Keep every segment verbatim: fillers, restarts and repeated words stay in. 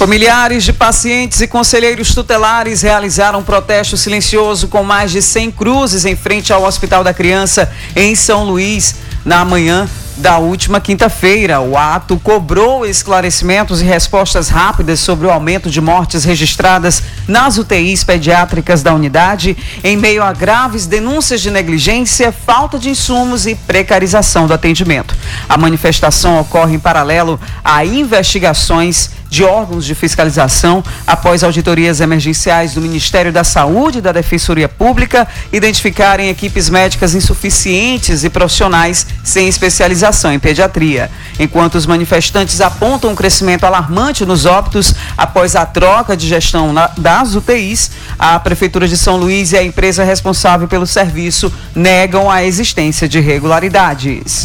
Familiares de pacientes e conselheiros tutelares realizaram um protesto silencioso com mais de cem cruzes em frente ao Hospital da Criança em São Luís na manhã da última quinta-feira. O ato cobrou esclarecimentos e respostas rápidas sobre o aumento de mortes registradas nas U T Is pediátricas da unidade, em meio a graves denúncias de negligência, falta de insumos e precarização do atendimento. A manifestação ocorre em paralelo a investigações de órgãos de fiscalização após auditorias emergenciais do Ministério da Saúde e da Defensoria Pública identificarem equipes médicas insuficientes e profissionais sem especialização em pediatria. Enquanto os manifestantes apontam um crescimento alarmante nos óbitos após a troca de gestão na, das U T Is, a Prefeitura de São Luís e a empresa responsável pelo serviço negam a existência de irregularidades.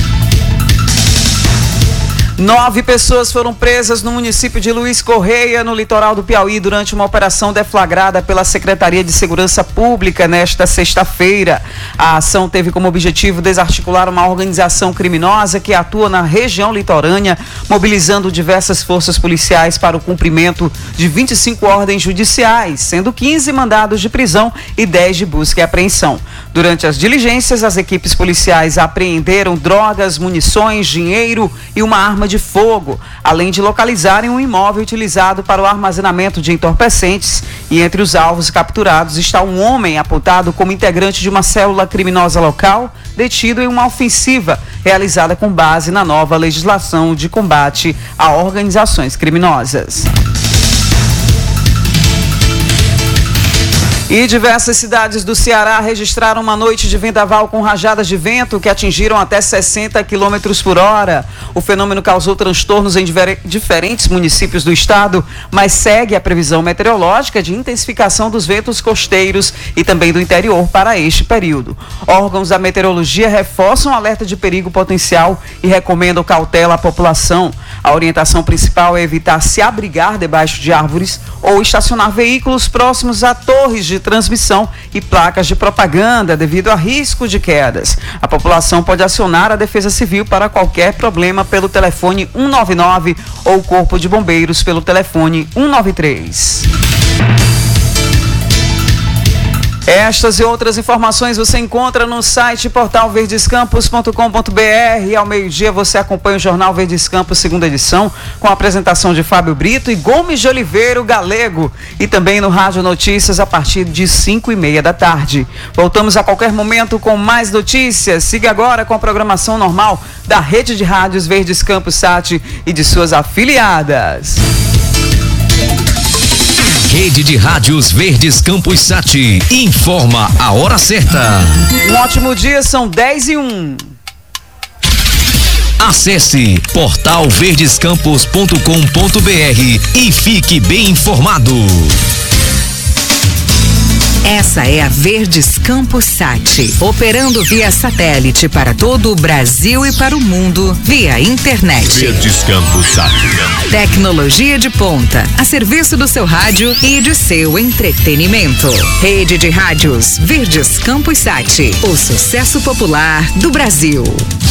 Nove pessoas foram presas no município de Luiz Correia, no litoral do Piauí, durante uma operação deflagrada pela Secretaria de Segurança Pública nesta sexta-feira. A ação teve como objetivo desarticular uma organização criminosa que atua na região litorânea, mobilizando diversas forças policiais para o cumprimento de vinte e cinco ordens judiciais, sendo quinze mandados de prisão e dez de busca e apreensão. Durante as diligências, as equipes policiais apreenderam drogas, munições, dinheiro e uma arma de fogo, além de localizarem um imóvel utilizado para o armazenamento de entorpecentes. E entre os alvos capturados está um homem apontado como integrante de uma célula criminosa local, detido em uma ofensiva realizada com base na nova legislação de combate a organizações criminosas. E diversas cidades do Ceará registraram uma noite de vendaval com rajadas de vento que atingiram até sessenta quilômetros por hora. O fenômeno causou transtornos em diferentes municípios do estado, mas segue a previsão meteorológica de intensificação dos ventos costeiros e também do interior para este período. Órgãos da meteorologia reforçam o alerta de perigo potencial e recomendam cautela à população. A orientação principal é evitar se abrigar debaixo de árvores ou estacionar veículos próximos a torres de transmissão e placas de propaganda devido a risco de quedas. A população pode acionar a Defesa Civil para qualquer problema pelo telefone um nove nove ou o Corpo de Bombeiros pelo telefone um nove três. Estas e outras informações você encontra no site portal verdescampos ponto com ponto br. E ao meio-dia você acompanha o Jornal Verdes Campos, segunda edição, com a apresentação de Fábio Brito e Gomes de Oliveira Galego. E também no Rádio Notícias a partir de cinco e meia da tarde. Voltamos a qualquer momento com mais notícias. Siga agora com a programação normal da Rede de Rádios Verdes Campos Sat e de suas afiliadas. Rede de Rádios Verdes Campos Sat informa a hora certa. Um ótimo dia, são dez e um. Acesse portal verdescampos ponto com ponto br e fique bem informado. Essa é a Verdes Campos Sat, operando via satélite para todo o Brasil e para o mundo via internet. Verdes Campos Sat. Tecnologia de ponta, a serviço do seu rádio e de seu entretenimento. Rede de Rádios Verdes Campos Sat, o sucesso popular do Brasil.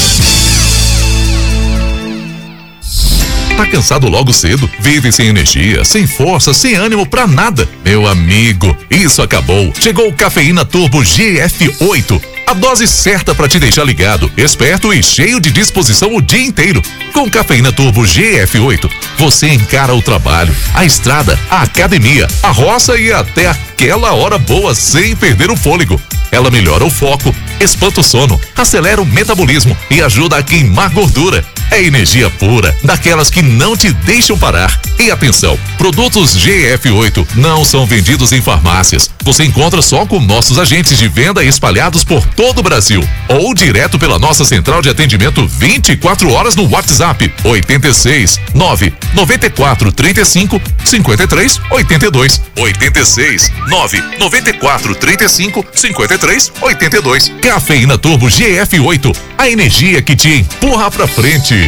Tá cansado logo cedo? Vive sem energia, sem força, sem ânimo pra nada? Meu amigo, isso acabou. Chegou o Cafeína Turbo G F oito. A dose certa para te deixar ligado, esperto e cheio de disposição o dia inteiro. Com Cafeína Turbo G F oito, você encara o trabalho, a estrada, a academia, a roça e até aquela hora boa sem perder o fôlego. Ela melhora o foco, espanta o sono, acelera o metabolismo e ajuda a queimar gordura. É energia pura, daquelas que não te deixam parar. E atenção, produtos G F oito não são vendidos em farmácias. Você encontra só com nossos agentes de venda espalhados por todo o Brasil. Ou direto pela nossa central de atendimento vinte e quatro horas no WhatsApp oito seis nove nove quatro três cinco cinco três oito dois. oito seis nove nove quatro três cinco cinco três oito dois. Cafeína Turbo G F oito, a energia que te empurra pra frente.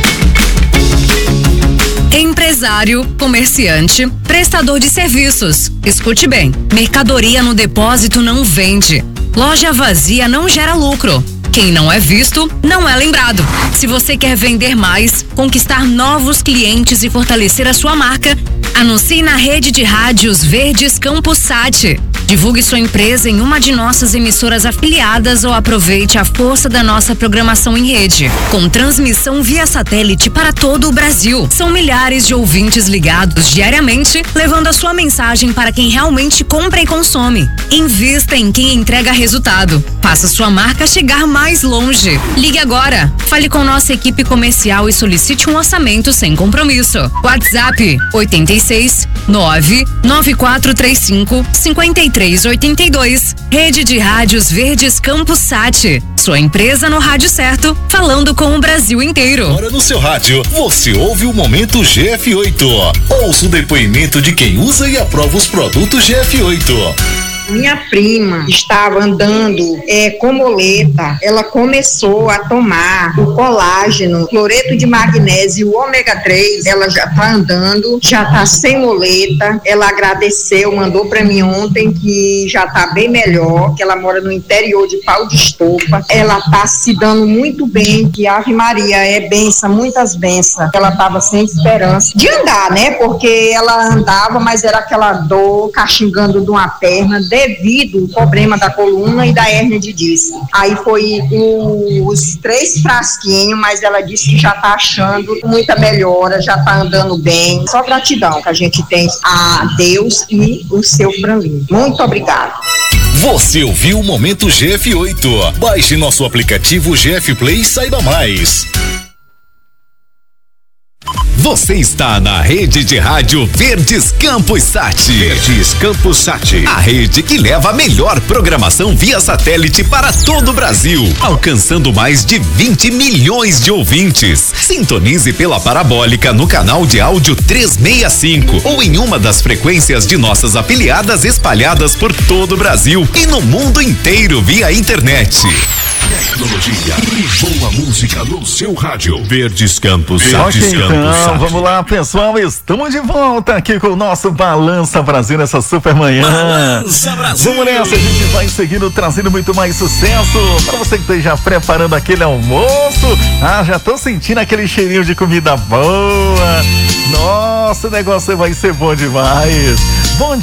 Empresário, comerciante, prestador de serviços. Escute bem, mercadoria no depósito não vende. Loja vazia não gera lucro. Quem não é visto, não é lembrado. Se você quer vender mais, conquistar novos clientes e fortalecer a sua marca, anuncie na rede de rádios Verdes Campus Sat. Divulgue sua empresa em uma de nossas emissoras afiliadas ou aproveite a força da nossa programação em rede. Com transmissão via satélite para todo o Brasil. São milhares de ouvintes ligados diariamente, levando a sua mensagem para quem realmente compra e consome. Invista em quem entrega resultado. Faça sua marca chegar mais longe. Ligue agora. Fale com nossa equipe comercial e solicite um orçamento sem compromisso. WhatsApp oito seis nove nove quatro três cinco cinco três oito dois. Rede de Rádios Verdes Campus Sat. Sua empresa no rádio certo, falando com o Brasil inteiro. Agora no seu rádio, você ouve o Momento G F oito. Ouça o depoimento de quem usa e aprova os produtos G F oito. Minha prima estava andando é, com moleta, ela começou a tomar o colágeno, cloreto de magnésio, o ômega três, ela já está andando, já está sem moleta, ela agradeceu, mandou para mim ontem que já está bem melhor, que ela mora no interior de Pau de Estopa, ela está se dando muito bem, que Ave Maria é benção, muitas bênçãos, ela estava sem esperança de andar, né, porque ela andava, mas era aquela dor, caxingando de uma perna, devido ao problema da coluna e da hérnia de disco. Aí foi os três frasquinhos, mas ela disse que já tá achando muita melhora, já tá andando bem. Só gratidão que a gente tem a Deus e o seu Franlin. Muito obrigado. Você ouviu o Momento G F oito. Baixe nosso aplicativo G F Play e saiba mais. Você está na rede de rádio Verdes Campus Sat. Verdes Campus Sat. A rede que leva a melhor programação via satélite para todo o Brasil, alcançando mais de vinte milhões de ouvintes. Sintonize pela parabólica no canal de áudio trezentos e sessenta e cinco ou em uma das frequências de nossas afiliadas espalhadas por todo o Brasil e no mundo inteiro via internet. Tecnologia e boa música no seu rádio. Verdes Campus Sat. Ok, então, vamos lá, pessoal, estamos de volta aqui com o nosso Balança Brasil nessa super manhã. Balança Brasil. Vamos nessa, a gente vai seguindo, trazendo muito mais sucesso para você que esteja preparando aquele almoço. Ah, já tô sentindo aquele cheirinho de comida boa. Nossa, o negócio vai ser bom demais. Bom dia.